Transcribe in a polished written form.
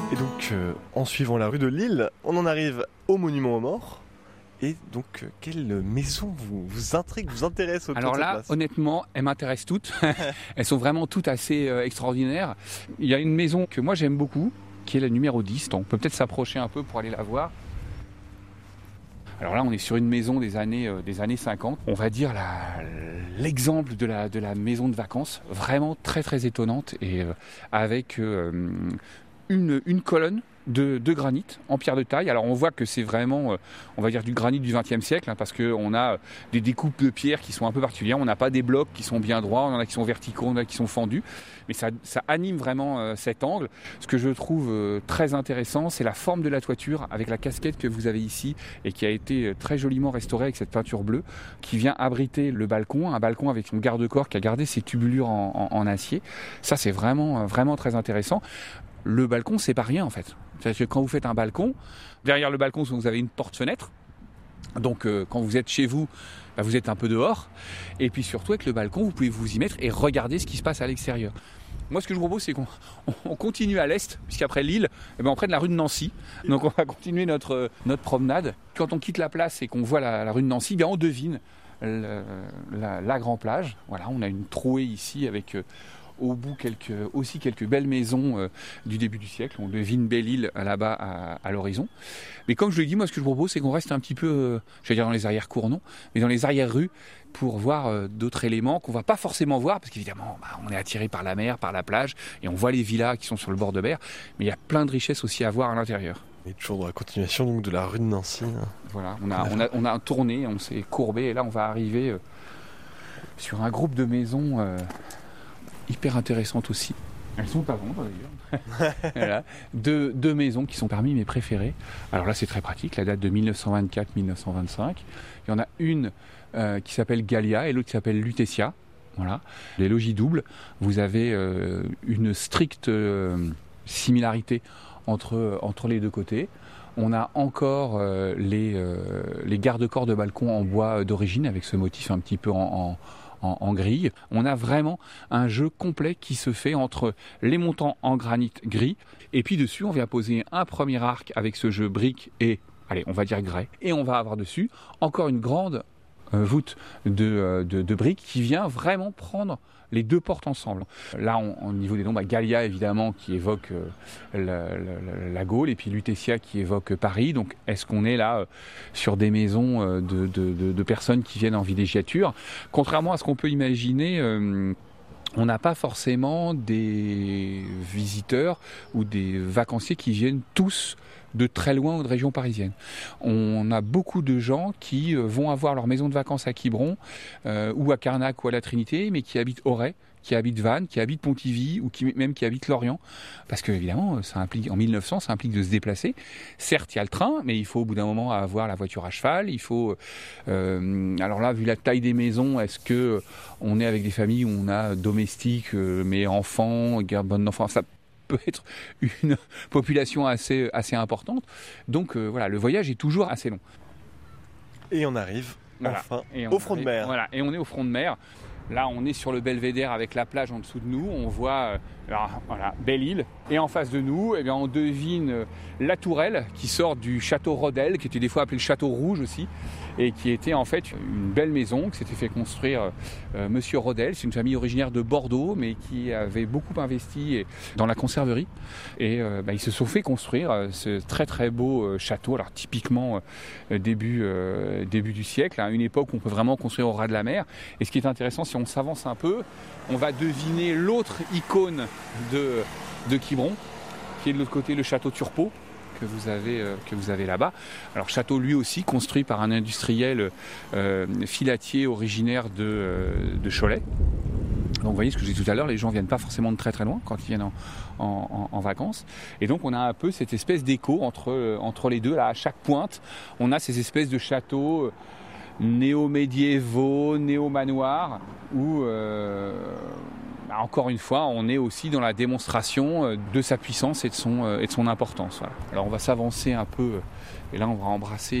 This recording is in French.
Et donc, en suivant la rue de Lille, on en arrive au monument aux morts. Et donc, quelle maison vous intrigue, vous intéresse autour Alors de cette là, place? honnêtement, elles m'intéressent toutes. Elles sont vraiment toutes assez extraordinaires. Il y a une maison que moi j'aime beaucoup, qui est la numéro 10. Donc on peut peut-être s'approcher un peu pour aller la voir. Alors là, on est sur une maison des années 50. On va dire l'exemple de la maison de vacances, vraiment très très étonnante et avec une colonne de granit en pierre de taille. Alors on voit que c'est vraiment, on va dire, du granit du XXe siècle, parce qu'on a des découpes de pierre qui sont un peu particulières. On n'a pas des blocs qui sont bien droits, on en a qui sont verticaux, on en a qui sont fendus. Mais ça anime vraiment cet angle. Ce que je trouve très intéressant, c'est la forme de la toiture avec la casquette que vous avez ici et qui a été très joliment restaurée avec cette peinture bleue qui vient abriter le balcon, un balcon avec son garde-corps qui a gardé ses tubulures en acier. Ça, c'est vraiment, vraiment très intéressant. Le balcon, c'est pas rien en fait. C'est-à-dire que quand vous faites un balcon, derrière le balcon, vous avez une porte-fenêtre. Donc quand vous êtes chez vous, vous êtes un peu dehors. Et puis surtout avec le balcon, vous pouvez vous y mettre et regarder ce qui se passe à l'extérieur. Moi, ce que je vous propose, c'est qu'on continue à l'est, puisqu'après Lille, on prenne la rue de Nancy. Donc on va continuer notre promenade. Quand on quitte la place et qu'on voit la rue de Nancy, on devine la Grand Plage. Voilà, on a une trouée ici avec au bout quelques belles maisons du début du siècle. On devine Belle-Île là-bas à l'horizon. Mais comme je l'ai dit, moi ce que je propose, c'est qu'on reste un petit peu, j'allais dire dans les arrière-cours, non, mais dans les arrière-rues pour voir d'autres éléments qu'on ne va pas forcément voir, parce qu'évidemment, on est attiré par la mer, par la plage, et on voit les villas qui sont sur le bord de mer, mais il y a plein de richesses aussi à voir à l'intérieur. On est toujours dans la continuation donc, de la rue de Nancy. Voilà, on a tourné, on s'est courbé, et là on va arriver sur un groupe de maisons hyper intéressantes aussi. Elles sont à vendre d'ailleurs. Voilà. Deux maisons qui sont parmi mes préférées. Alors là c'est très pratique, la date de 1924-1925. Il y en a une qui s'appelle Gallia et l'autre qui s'appelle Lutetia. Voilà. Les logis doubles, vous avez une stricte similarité entre les deux côtés. On a encore les garde-corps de balcon en bois d'origine avec ce motif un petit peu en grille. On a vraiment un jeu complet qui se fait entre les montants en granit gris et puis dessus on vient poser un premier arc avec ce jeu brique et, allez, on va dire grès, et on va avoir dessus encore une grande voûte de briques qui vient vraiment prendre les deux portes ensemble. Là, au niveau des noms, Gallia évidemment qui évoque la Gaule et puis Lutetia qui évoque Paris. Donc, est-ce qu'on est là sur des maisons de personnes qui viennent en villégiature? Contrairement à ce qu'on peut imaginer, on n'a pas forcément des visiteurs ou des vacanciers qui viennent tous de très loin ou de région parisienne. On a beaucoup de gens qui vont avoir leur maison de vacances à Quiberon ou à Carnac ou à la Trinité, mais qui habitent Auray, qui habitent Vannes, qui habitent Pontivy ou même qui habitent Lorient. Parce que évidemment, ça implique, en 1900, ça implique de se déplacer. Certes, il y a le train, mais il faut au bout d'un moment avoir la voiture à cheval. Il faut, alors là, vu la taille des maisons, est-ce que on est avec des familles où on a domestiques, mais enfants, garde d'enfants, ça peut être une population assez importante. Donc voilà, le voyage est toujours assez long. Et on arrive enfin au front de mer. Voilà, et on est au front de mer. Là, on est sur le belvédère avec la plage en dessous de nous. On voit Belle-Île. Et en face de nous, on devine la tourelle qui sort du château Rodel, qui était des fois appelé le château rouge aussi, et qui était en fait une belle maison qui s'était fait construire Monsieur Rodel. C'est une famille originaire de Bordeaux, mais qui avait beaucoup investi dans la conserverie. Et ils se sont fait construire ce très très beau château. Alors typiquement début du siècle, à une époque où on peut vraiment construire au ras de la mer. Et ce qui est intéressant, si on s'avance un peu, on va deviner l'autre icône de Quiberon, qui est de l'autre côté le château Turpot que vous avez là-bas. Alors château lui aussi construit par un industriel filatier originaire de Cholet. Donc vous voyez ce que je disais tout à l'heure, les gens viennent pas forcément de très très loin quand ils viennent en vacances. Et donc on a un peu cette espèce d'écho entre les deux. Là, à chaque pointe, on a ces espèces de châteaux néo-médiévaux, néo-manoirs, où encore une fois, on est aussi dans la démonstration de sa puissance et de son importance. Voilà. Alors on va s'avancer un peu, et là on va embrasser